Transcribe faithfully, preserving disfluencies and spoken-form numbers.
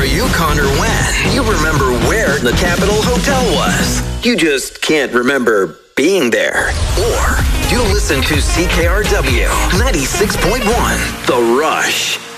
a Yukon or when. You remember where the Capitol Hotel was. You just can't remember being there. Or you listen to C K R W ninety-six point one, The Rush.